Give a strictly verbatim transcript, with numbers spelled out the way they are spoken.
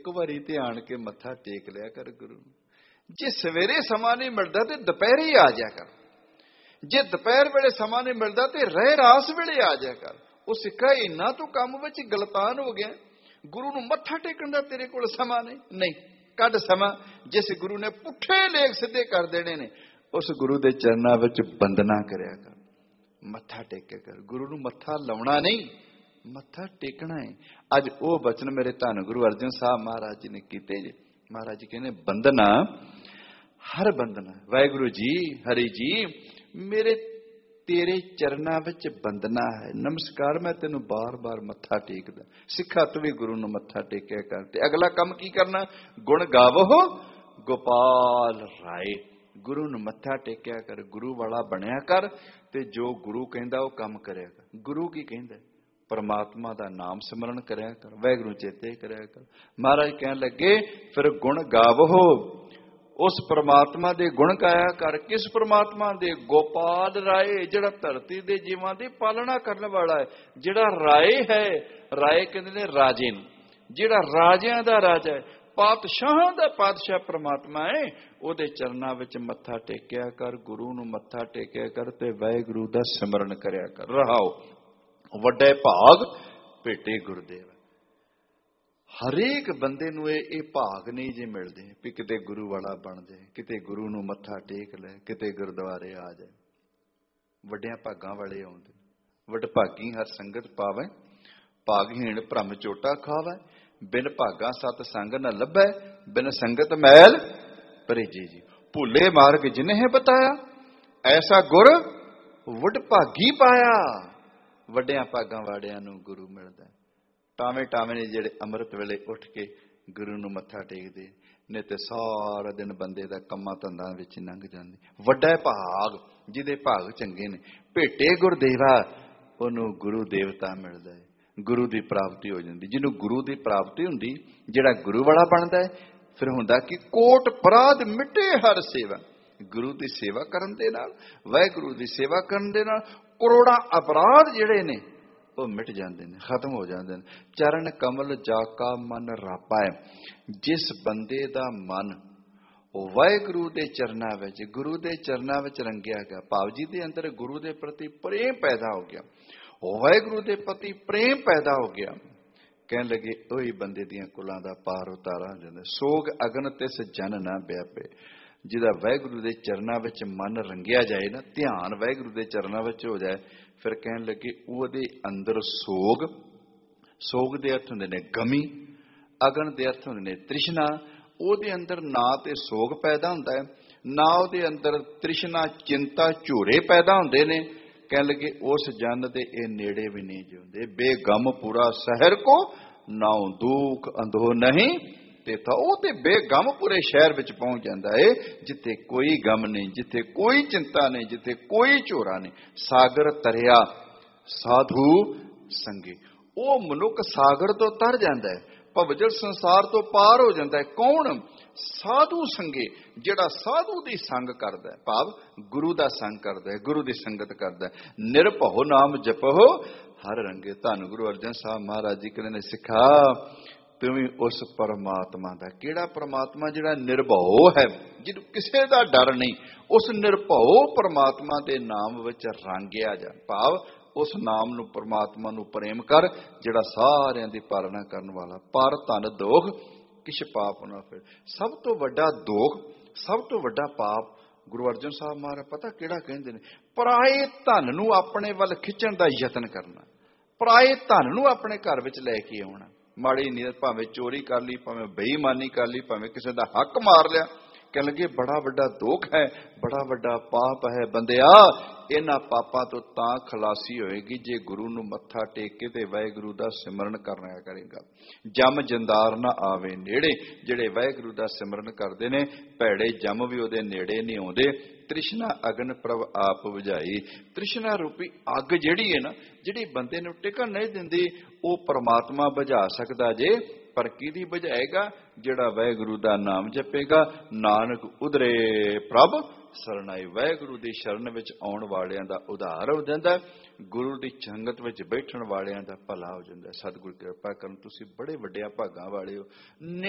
ਵਾਰੀ ਧਿਆਨ ਕੇ ਮੱਥਾ ਟੇਕ ਲਿਆ ਕਰ ਗੁਰੂ ਨੂੰ। ਜੇ ਸਵੇਰੇ ਸਮਾਂ ਨਹੀਂ ਮਿਲਦਾ ਤੇ ਦੁਪਹਿਰੇ ਹੀ ਆ ਜਾ ਕਰ। ਜੇ ਦੁਪਹਿਰ ਵੇਲੇ ਸਮਾਂ ਨਹੀਂ ਮਿਲਦਾ ਤੇ ਰਹਿ ਰਾਸ ਵੇਲੇ ਆ ਜਾ ਕਰ। ਉਹ ਸਿੱਖਾ ਇੰਨਾ ਤੂੰ ਕੰਮ ਵਿੱਚ ਗਲਤਾਨ ਹੋ ਗਿਆ, ਗੁਰੂ ਨੂੰ ਮੱਥਾ ਟੇਕਣ ਦਾ ਤੇਰੇ ਕੋਲ ਸਮਾਂ ਨਹੀਂ। ਨਹੀਂ, ਕੱਢ ਸਮਾਂ। ਜਿਸ ਗੁਰੂ ਨੇ ਪੁੱਠੇ ਲੇਖ ਸਿੱਧੇ ਕਰ ਦੇਣੇ ਨੇ, ਉਸ ਗੁਰੂ ਦੇ ਚਰਨਾਂ ਵਿੱਚ ਬੰਦਨਾ ਕਰਿਆ ਕਰ, ਮੱਥਾ ਟੇਕਿਆ ਕਰ। ਗੁਰੂ ਨੂੰ ਮੱਥਾ ਲਾਉਣਾ ਨਹੀਂ, ਮੱਥਾ ਟੇਕਣਾ ਹੈ। ਅੱਜ ਉਹ ਬਚਨ ਮੇਰੇ ਧੰਨ ਗੁਰੂ ਅਰਜਨ ਸਾਹਿਬ ਮਹਾਰਾਜ ਜੀ ਨੇ ਕੀਤੇ ਜੀ। ਮਹਾਰਾਜ ਜੀ ਕਹਿੰਦੇ ਬੰਦਨਾ ਹਰ ਬੰਦਨਾ, ਵਾਹਿਗੁਰੂ ਜੀ ਹਰੀ ਜੀ ਮੇਰੇ ਤੇਰੇ ਚਰਨਾਂ ਵਿੱਚ ਬੰਦਨਾ ਹੈ, ਨਮਸਕਾਰ ਮੈਂ ਤੈਨੂੰ ਬਾਰ-ਬਾਰ ਮੱਥਾ ਟੇਕਦਾ। ਸਿੱਖਾ ਤੂੰ ਵੀ ਗੁਰੂ ਨੂੰ ਮੱਥਾ ਟੇਕਿਆ ਕਰ। ਤੇ ਅਗਲਾ ਕੰਮ ਕੀ ਕਰਨਾ? ਗੁਣ ਗਾਵੋ ਗੋਪਾਲ ਰਾਏ। ਗੁਰੂ ਨੂੰ ਮੱਥਾ ਟੇਕਿਆ ਕਰ, ਗੁਰੂ ਵਾਲਾ ਬਣਿਆ ਕਰ ਤੇ ਜੋ ਗੁਰੂ ਕਹਿੰਦਾ ਉਹ ਕੰਮ ਕਰਿਆ ਕਰ। ਗੁਰੂ ਕੀ ਕਹਿੰਦਾ? ਪਰਮਾਤਮਾ ਦਾ ਨਾਮ ਸਿਮਰਨ ਕਰਿਆ ਕਰ, ਵਾਹਿਗੁਰੂ ਚੇਤੇ ਕਰਿਆ ਕਰ। ਮਹਾਰਾਜ ਕਹਿਣ ਲੱਗੇ ਫਿਰ ਗੁਣ ਗਾਵੋ, ਉਸ ਪਰਮਾਤਮਾ ਦੇ ਗੁਣ ਗਾਇਆ ਕਰ। ਕਿਸ ਪਰਮਾਤਮਾ ਦੇ? ਗੋਪਾਲ ਰਾਏ, ਜਿਹੜਾ ਧਰਤੀ ਦੇ ਜੀਵਾਂ ਦੀ ਪਾਲਣਾ ਕਰਨ ਵਾਲਾ ਹੈ, ਜਿਹੜਾ ਰਾਏ ਹੈ। ਰਾਏ ਕਹਿੰਦੇ ਨੇ ਰਾਜੇ ਨੂੰ, ਜਿਹੜਾ ਰਾਜਿਆਂ ਦਾ ਰਾਜਾ ਹੈ, ਪਾਤਸ਼ਾਹਾਂ ਦਾ ਪਾਤਸ਼ਾਹ ਪਰਮਾਤਮਾ ਹੈ। ਉਹਦੇ ਚਰਨਾਂ ਵਿੱਚ ਮੱਥਾ ਟੇਕਿਆ ਕਰ, ਗੁਰੂ ਨੂੰ ਮੱਥਾ ਟੇਕਿਆ ਕਰ ਤੇ ਵਾਹਿਗੁਰੂ ਦਾ ਸਿਮਰਨ ਕਰਿਆ ਕਰ। ਰਹਾਓ ਵੱਡੇ ਭਾਗ ਭੇਟੇ ਗੁਰਦੇਵ। ਹਰੇਕ ਬੰਦੇ ਨੂੰ ਇਹ ਇਹ ਭਾਗ ਨਹੀਂ ਜੇ ਮਿਲਦੇ ਵੀ ਕਿਤੇ ਗੁਰੂ ਵਾਲਾ ਬਣ ਜਾਏ, ਕਿਤੇ ਗੁਰੂ ਨੂੰ ਮੱਥਾ ਟੇਕ ਲੈ, ਕਿਤੇ ਗੁਰਦੁਆਰੇ ਆ ਜਾਏ। ਵੱਡਿਆਂ ਭਾਗਾਂ ਵਾਲੇ ਆਉਂਦੇ। ਵੱਡ ਭਾਗੀ ਹਰ ਸੰਗਤ ਪਾਵੇ, ਭਾਗਹੀਣ ਭ੍ਰਮ ਚੋਟਾ ਖਾਵੇ। ਬਿਨ ਭਾਗਾ ਸਤ ਸੰਗ ਨ ਲੱਭੈ, ਬਿਨ ਸੰਗਤ ਮੈਲ ਭਰੇਜੇ ਜੀ। ਭੁੱਲੇ ਮਾਰਗ ਜਿਨਹਿ ਬਤਾਇਆ, ਐਸਾ ਗੁਰ ਵੱਡ ਭਾਗੀ ਪਾਇਆ। ਵੱਡਿਆਂ ਭਾਗਾਂ ਵਾਲਿਆਂ ਨੂੰ ਗੁਰੂ ਮਿਲਦਾ। ਟਾਵੇਂ ਟਾਵੇਂ ਨੇ ਜਿਹੜੇ ਅੰਮ੍ਰਿਤ ਵੇਲੇ ਉੱਠ ਕੇ ਗੁਰੂ ਨੂੰ ਮੱਥਾ ਟੇਕਦੇ ਨੇ ਤੇ ਸਾਰਾ ਦਿਨ ਬੰਦੇ ਦਾ ਕੰਮਾਂ ਧੰਦਾਂ ਵਿੱਚ ਲੰਘ ਜਾਂਦੇ। ਵੱਡਾ ਭਾਗ ਜਿਹਦੇ ਭਾਗ ਚੰਗੇ ਨੇ, ਭੇਟੇ ਗੁਰਦੇਵਾ, ਉਹਨੂੰ ਗੁਰੂ ਦੇਵਤਾ ਮਿਲਦਾ ਹੈ, ਗੁਰੂ ਦੀ ਪ੍ਰਾਪਤੀ ਹੋ ਜਾਂਦੀ। ਜਿਹਨੂੰ ਗੁਰੂ ਦੀ ਪ੍ਰਾਪਤੀ ਹੁੰਦੀ, ਜਿਹੜਾ ਗੁਰੂ ਵਾਲਾ ਬਣਦਾ ਹੈ, ਫਿਰ ਹੁੰਦਾ ਕਿ ਕੋਟ ਅਪਰਾਧ ਮਿਟੇ ਹਰ ਸੇਵਾ। ਗੁਰੂ ਦੀ ਸੇਵਾ ਕਰਨ ਦੇ ਨਾਲ, ਵਾਹਿਗੁਰੂ ਦੀ ਸੇਵਾ ਕਰਨ ਦੇ ਨਾਲ ਕਰੋੜਾਂ ਅਪਰਾਧ ਜਿਹੜੇ ਨੇ ਉਹ ਮਿਟ ਜਾਂਦੇ ਨੇ, ਖਤਮ ਹੋ ਜਾਂਦੇ ਨੇ। ਚਰਨ ਕਮਲ ਜਾ ਕਾ ਮਨ ਰਾਪਾ ਹੈ। ਜਿਸ ਬੰਦੇ ਦਾ ਮਨ ਉਹ ਵਾਹਿਗੁਰੂ ਦੇ ਚਰਨਾਂ ਵਿੱਚ, ਗੁਰੂ ਦੇ ਚਰਨਾਂ ਵਿੱਚ ਰੰਗਿਆ ਗਿਆ, ਭਾਵ ਜੀ ਦੇ ਅੰਦਰ ਗੁਰੂ ਦੇ ਪ੍ਰਤੀ ਪ੍ਰੇਮ ਪੈਦਾ ਹੋ ਗਿਆ, ਵਾਹਿਗੁਰੂ ਦੇ ਪ੍ਰਤੀ ਪ੍ਰੇਮ ਪੈਦਾ ਹੋ ਗਿਆ, ਕਹਿਣ ਲੱਗੇ ਉਹੀ ਬੰਦੇ ਦੀਆਂ ਕੁਲਾਂ ਦਾ ਪਾਰ ਉਤਾਰਾ ਹੋ ਜਾਂਦਾ। ਸੋਗ ਅਗਨ ਤਿਸ ਜਨ ਨਾ ਵਿਆਪੇ। ਜਿਹਦਾ ਵਾਹਿਗੁਰੂ ਦੇ ਚਰਨਾਂ ਵਿੱਚ ਮਨ ਰੰਗਿਆ ਜਾਏ ਨਾ, ਧਿਆਨ ਵਾਹਿਗੁਰੂ ਦੇ ਚਰਨਾਂ ਵਿੱਚ ਹੋ ਜਾਏ, ਫਿਰ ਕਹਿਣ ਲੱਗੇ ਉਹਦੇ ਅੰਦਰ ਸੋਗ, ਸੋਗ ਦੇ ਅਰਥ ਹੁੰਦੇ ਨੇ ਗਮੀ, ਅਗਨ ਦੇ ਅਰਥ ਹੁੰਦੇ ਨੇ ਤ੍ਰਿਸ਼ਨਾ। ਉਹਦੇ ਅੰਦਰ ਨਾ ਤੇ ਸੋਗ ਪੈਦਾ ਹੁੰਦਾ ਹੈ, ਨਾ ਉਹਦੇ ਅੰਦਰ ਤ੍ਰਿਸ਼ਨਾ ਚਿੰਤਾ ਝੂਰੇ ਪੈਦਾ ਹੁੰਦੇ ਨੇ। ਕਹਿਣ ਲੱਗੇ ਉਸ ਜਨ ਦੇ ਇਹ ਨੇੜੇ ਵੀ ਨਹੀਂ ਜਿਉਂਦੇ। ਬੇਗਮ ਪੂਰਾ ਸ਼ਹਿਰ ਕੋ ਨਾਉ ਦੁੱਖ ਅੰਧੋ ਨਹੀਂ ਤੇ ਤਾਂ ਉਹ ਤੇ ਬੇਗਮ ਪੂਰੇ ਸ਼ਹਿਰ ਵਿੱਚ ਪਹੁੰਚ ਜਾਂਦਾ ਹੈ, ਜਿੱਥੇ ਕੋਈ ਗਮ ਨਹੀਂ, ਜਿੱਥੇ ਕੋਈ ਚਿੰਤਾ ਨਹੀਂ, ਜਿੱਥੇ ਕੋਈ ਝੋਰਾ ਨਹੀਂ। ਸਾਗਰ ਤਰਿਆ ਸਾਧੂ ਸੰਗੇ। ਉਹ ਮਨੁੱਖ ਸਾਗਰ ਤੋਂ ਤਰ ਜਾਂਦਾ ਹੈ, ਭਵਜਲ ਸੰਸਾਰ ਤੋਂ ਪਾਰ ਹੋ ਜਾਂਦਾ ਹੈ। ਕੌਣ? ਸਾਧੂ ਸੰਗੇ, ਜਿਹੜਾ ਸਾਧੂ ਦੀ ਸੰਗ ਕਰਦਾ ਹੈ, ਭਾਵ ਗੁਰੂ ਦਾ ਸੰਗ ਕਰਦਾ ਹੈ, ਗੁਰੂ ਦੀ ਸੰਗਤ ਕਰਦਾ ਹੈ। ਨਿਰਭਉ ਨਾਮ ਜਪੋ ਹਰ ਰੰਗੇ। ਧੰਨ ਗੁਰੂ ਅਰਜਨ ਸਾਹਿਬ ਮਹਾਰਾਜ ਜੀ ਕਹਿੰਦੇ ਨੇ ਸਿੱਖਾ ਤੂੰ ਵੀ ਉਸ ਪਰਮਾਤਮਾ ਦਾ। ਕਿਹੜਾ ਪਰਮਾਤਮਾ? ਜਿਹੜਾ ਨਿਰਭਉ ਹੈ, ਜਿਹਨੂੰ ਕਿਸੇ ਦਾ ਡਰ ਨਹੀਂ। ਉਸ ਨਿਰਭਉ ਪਰਮਾਤਮਾ ਦੇ ਨਾਮ ਵਿੱਚ ਰੰਗਿਆ ਜਾ, ਭਾਵ ਉਸ ਨਾਮ ਨੂੰ, ਪਰਮਾਤਮਾ ਨੂੰ ਪ੍ਰੇਮ ਕਰ, ਜਿਹੜਾ ਸਾਰਿਆਂ ਦੀ ਪਾਲਣਾ ਕਰਨ ਵਾਲਾ। ਪਰ ਧਨ ਦੋਖ ਕਿਛ ਪਾਪ ਨਾ ਫਿਰ। ਸਭ ਤੋਂ ਵੱਡਾ ਦੋਖ, ਸਭ ਤੋਂ ਵੱਡਾ ਪਾਪ ਗੁਰੂ ਅਰਜਨ ਸਾਹਿਬ ਮਹਾਰਾਜ ਪਤਾ ਕਿਹੜਾ ਕਹਿੰਦੇ ਨੇ? ਪਰਾਏ ਧਨ ਨੂੰ ਆਪਣੇ ਵੱਲ ਖਿੱਚਣ ਦਾ ਯਤਨ ਕਰਨਾ, ਪਰਾਏ ਧਨ ਨੂੰ ਆਪਣੇ ਘਰ ਵਿੱਚ ਲੈ ਕੇ ਆਉਣਾ। ਮਾੜੀ ਨੀਅਤ, ਭਾਵੇਂ ਚੋਰੀ ਕਰ ਲਈ, ਭਾਵੇਂ ਬੇਈਮਾਨੀ ਕਰ ਲਈ, ਭਾਵੇਂ ਕਿਸੇ ਦਾ ਹੱਕ ਮਾਰ ਲਿਆ। ਕਹਿਣ ਲੱਗੇ ਬੜਾ ਵੱਡਾ ਦੋਖ ਹੈ, ਬੜਾ ਵੱਡਾ ਪਾਪ ਹੈ। ਬੰਦਿਆ ਇਹਨਾਂ ਪਾਪਾਂ ਤੋਂ ਤਾਂ ਖਲਾਸੀ ਹੋਏਗੀ ਜੇ ਗੁਰੂ ਨੂੰ ਮੱਥਾ ਟੇਕ ਕੇ ਤੇ ਵਾਹਿਗੁਰੂ ਦਾ ਸਿਮਰਨ ਕਰਨਾ ਕਰੇਗਾ। ਜਮ ਜੰਦਾਰ ਨਾ ਆਵੇ ਨੇੜੇ। ਜਿਹੜੇ ਵਾਹਿਗੁਰੂ ਦਾ ਸਿਮਰਨ ਕਰਦੇ ਨੇ, ਭੈੜੇ ਜਮ ਵੀ ਉਹਦੇ ਨੇੜੇ ਨਹੀਂ ਆਉਂਦੇ। ਤ੍ਰਿਸ਼ਨਾ ਅਗਨ ਪ੍ਰਭ ਆਪ ਬੁਝਾਈ। ਤ੍ਰਿਸ਼ਨਾ ਰੂਪੀ ਅੱਗ ਜਿਹੜੀ ਹੈ ਨਾ, ਜਿਹੜੀ ਬੰਦੇ ਨੂੰ ਟਿਕਣ ਨਹੀਂ ਦਿੰਦੀ, ਉਹ ਪਰਮਾਤਮਾ ਬੁਝਾ ਸਕਦਾ ਜੇ। ਪਰ ਕਿਹਦੀ ਬੁਝਾਏਗਾ? ਜਿਹੜਾ ਵਾਹਿਗੁਰੂ ਦਾ ਨਾਮ ਜਪੇਗਾ। ਨਾਨਕ ਉਧਰੇ ਪ੍ਰਭ ਸਰਨਾਈ। ਵਾਹਿਗੁਰੂ ਦੀ ਸ਼ਰਨ ਵਿੱਚ ਆਉਣ ਵਾਲਿਆਂ ਦਾ ਉਧਾਰ ਹੋ ਜਾਂਦਾ, ਗੁਰੂ ਦੀ ਸੰਗਤ ਵਿੱਚ ਬੈਠਣ ਵਾਲਿਆਂ ਦਾ ਭਲਾ ਹੋ ਜਾਂਦਾ। ਸਤਿਗੁਰੂ ਕਿਰਪਾ ਕਰਨ, ਤੁਸੀਂ ਬੜੇ ਵੱਡਿਆਂ ਭਾਗਾਂ ਵਾਲੇ ਹੋ।